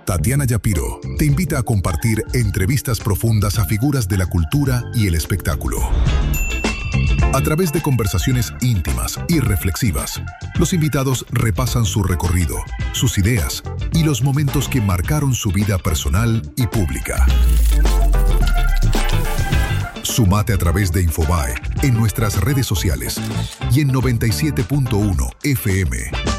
Tatiana Yapiro te invita a compartir entrevistas profundas a figuras de la cultura y el espectáculo. A través de conversaciones íntimas y reflexivas, los invitados repasan su recorrido, sus ideas y los momentos que marcaron su vida personal y pública. Sumate a través de Infobae en nuestras redes sociales y en 97.1 FM.